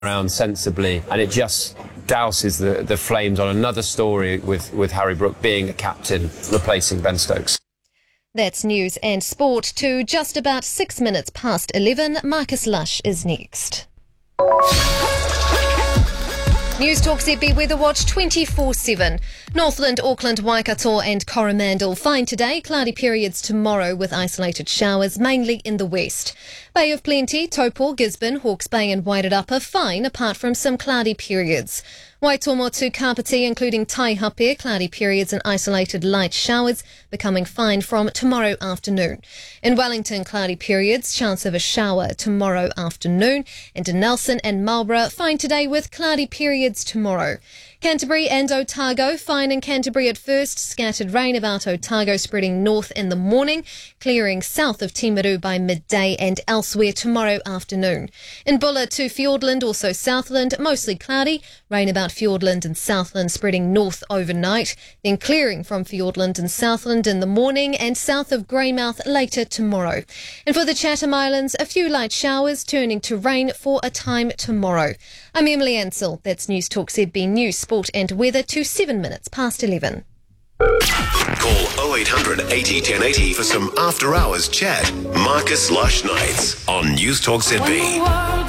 around sensibly, and it just douses the flames on another story with Harry Brook being a captain, replacing Ben Stokes. That's news and sport to just about 6 minutes past 11. Marcus Lush is next. News Talk ZB Weather Watch 24/7. Northland, Auckland, Waikato and Coromandel fine today. Cloudy periods tomorrow with isolated showers, mainly in the west. Bay of Plenty, Taupo, Gisborne, Hawke's Bay and Wairarapa fine apart from some cloudy periods. Waitomo to Kapiti, including Taihape, cloudy periods and isolated light showers, becoming fine from tomorrow afternoon. In Wellington, cloudy periods, chance of a shower tomorrow afternoon. And in Nelson and Marlborough, fine today with cloudy periods tomorrow. Canterbury and Otago, fine in Canterbury at first, scattered rain about Otago spreading north in the morning, clearing south of Timaru by midday and elsewhere tomorrow afternoon. In Bulla to Fiordland, also Southland, mostly cloudy, rain about Fiordland and Southland spreading north overnight, then clearing from Fiordland and Southland in the morning and south of Greymouth later tomorrow. And for the Chatham Islands, a few light showers turning to rain for a time tomorrow. I'm Emily Ansell. That's News Talk ZB News, Sport and Weather to 7 minutes past 11. Call 0800 80 1080 for some after-hours chat. Marcus Lush Nights on News Talk ZB.